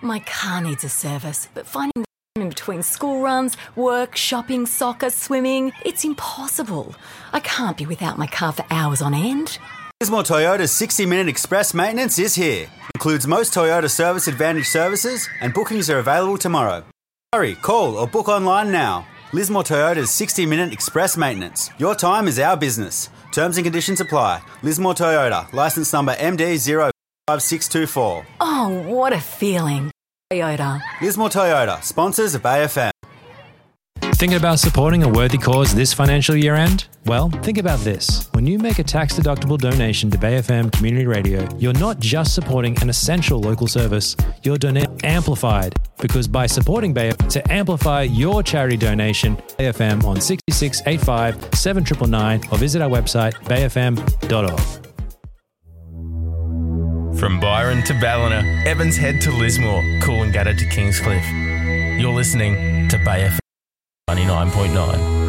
My car needs a service, but finding the time in between school runs, work, shopping, soccer, swimming, it's impossible. I can't be without my car for hours on end. Lismore Toyota's 60-minute express maintenance is here. Includes most Toyota Service Advantage services, and bookings are available tomorrow. Hurry, call or book online now. Lismore Toyota's 60-minute express maintenance. Your time is our business. Terms and conditions apply. Lismore Toyota, licence number MD05624. Oh, what a feeling. Toyota. Lismore Toyota, sponsors of AFM. Thinking about supporting a worthy cause this financial year end? Well, think about this. When you make a tax-deductible donation to Bay FM Community Radio, you're not just supporting an essential local service, you're donating amplified. Because by supporting Bay FM, to amplify your charity donation, Bay FM on 6685 7999 or visit our website bayfm.org. From Byron to Ballina, Evans Head to Lismore, Coolangatta to Kingscliff. You're listening to Bay FM 99.9.